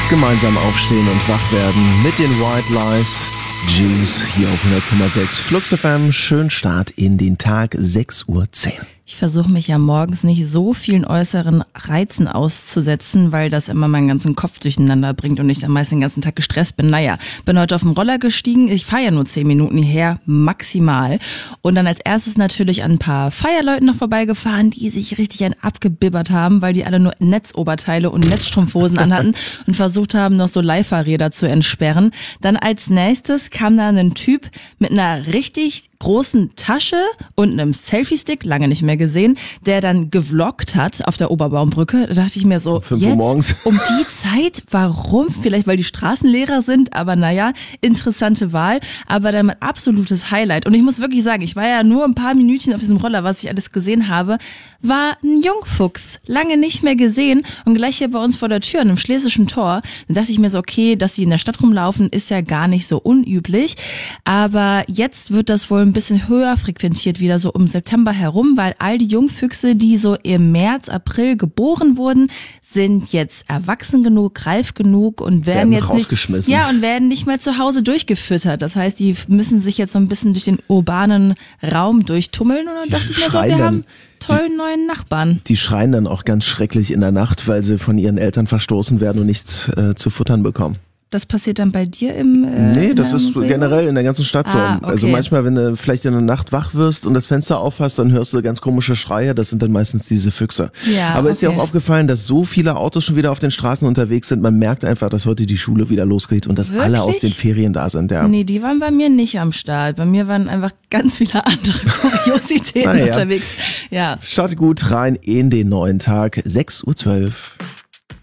Gemeinsam aufstehen und wach werden mit den White Lies. Juice hier auf 100,6. Flux FM, schön Start in den Tag, 6:10 Uhr. Ich versuche mich ja morgens nicht so vielen äußeren Reizen auszusetzen, weil das immer meinen ganzen Kopf durcheinander bringt und ich dann meist den ganzen Tag gestresst bin. Naja, bin heute auf den Roller gestiegen. Ich fahre ja nur 10 Minuten hierher, maximal. Und dann als erstes natürlich an ein paar Feierleuten noch vorbeigefahren, die sich richtig abgebibbert haben, weil die alle nur Netzoberteile und Netzstrumpfhosen anhatten und versucht haben, noch so Leihfahrräder zu entsperren. Dann als nächstes kam da ein Typ mit einer richtig großen Tasche und einem Selfie-Stick, lange nicht mehr gesehen, der dann gevloggt hat auf der Oberbaumbrücke. Da dachte ich mir so, 5 Uhr jetzt morgens. um die Zeit, warum? Vielleicht, weil die Straßen leerer sind, aber naja, interessante Wahl. Aber dann mein absolutes Highlight. Und ich muss wirklich sagen, ich war ja nur ein paar Minütchen auf diesem Roller, was ich alles gesehen habe, war ein Jungfuchs. Lange nicht mehr gesehen und gleich hier bei uns vor der Tür an einem Schlesischen Tor. Dann dachte ich mir so, okay, dass sie in der Stadt rumlaufen, ist ja gar nicht so unüblich. Aber jetzt wird das wohl ein bisschen höher frequentiert, wieder so um September herum, weil all die Jungfüchse, die so im März, April geboren wurden, sind jetzt erwachsen genug, reif genug und werden jetzt rausgeschmissen. und werden nicht mehr zu Hause durchgefüttert. Das heißt, die müssen sich jetzt so ein bisschen durch den urbanen Raum durchtummeln und dann dachte ich mir so, wir haben tollen neuen Nachbarn. Die schreien dann auch ganz schrecklich in der Nacht, weil sie von ihren Eltern verstoßen werden und nichts zu futtern bekommen. Das passiert dann bei dir im Nee, das ist generell in der ganzen Stadt so. Okay. Also manchmal, wenn du vielleicht in der Nacht wach wirst und das Fenster aufhast, dann hörst du ganz komische Schreie. Das sind dann meistens diese Füchse. Ja, aber ist dir auch aufgefallen, dass so viele Autos schon wieder auf den Straßen unterwegs sind? Man merkt einfach, dass heute die Schule wieder losgeht und dass alle aus den Ferien da sind. Ja. Nee, die waren bei mir nicht am Start. Bei mir waren einfach ganz viele andere Kuriositäten unterwegs. Ja. Start gut rein in den neuen Tag, 6:12 Uhr.